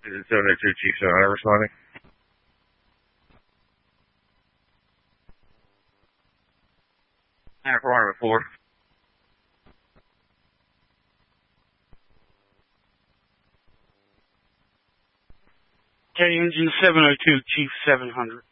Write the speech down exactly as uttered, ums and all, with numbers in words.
Is it seven oh two Chief seven hundred responding? four hundred four. Okay, engine seven oh two, Chief seven hundred.